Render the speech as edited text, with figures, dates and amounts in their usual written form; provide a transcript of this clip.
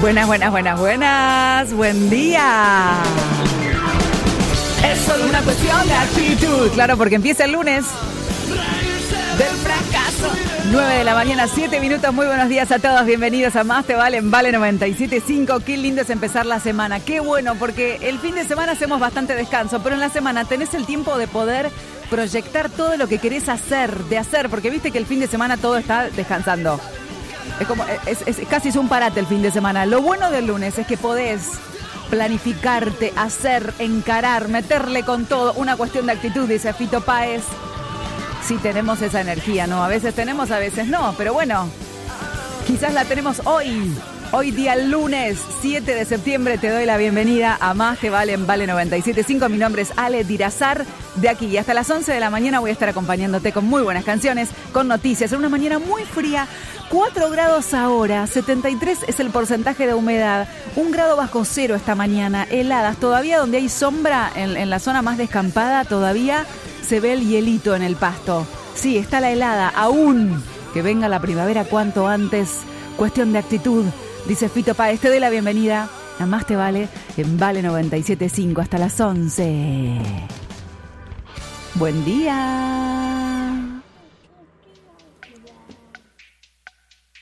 Buenas, buenas, buenas, buenas. Buen día. Es solo una cuestión de actitud. Claro, porque empieza el lunes del fracaso. 9 de la mañana, 7 minutos. Muy buenos días a todos. Bienvenidos a Más Te Vale en Vale 97.5. Qué lindo es empezar la semana. Qué bueno, porque el fin de semana hacemos bastante descanso, pero en la semana tenés el tiempo de poder proyectar todo lo que querés hacer, porque viste que el fin de semana todo está descansando. Es como, casi es un parate el fin de semana. Lo bueno del lunes es que podés planificarte, hacer, encarar, meterle con todo. Una cuestión de actitud, dice Fito Páez. Sí tenemos esa energía, ¿no? A veces tenemos, a veces no. Pero bueno, quizás la tenemos hoy. Hoy día lunes 7 de septiembre te doy la bienvenida a Más Te Vale en Vale 97.5. Mi nombre es Ale Dirazar. De aquí y hasta las 11 de la mañana voy a estar acompañándote con muy buenas canciones, con noticias. En una mañana muy fría, 4 grados ahora, 73 es el porcentaje de humedad, 1 grado bajo cero esta mañana, heladas. Todavía donde hay sombra, en la zona más descampada, todavía se ve el hielito en el pasto. Sí, está la helada, aún que venga la primavera cuanto antes. Cuestión de actitud. Dice Fito Páez, te doy la bienvenida a Más Te Vale en Vale 97.5 hasta las 11. Buen día.